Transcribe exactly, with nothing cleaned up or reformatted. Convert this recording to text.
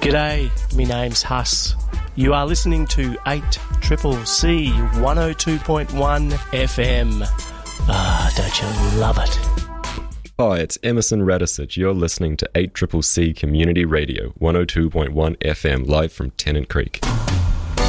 G'day, me name's Huss. You are listening to eight Triple C one oh two point one F M. Ah, don't you love it? Hi, it's Emerson Radisich. You're listening to eight Triple C Community Radio one oh two point one F M, live from Tennant Creek.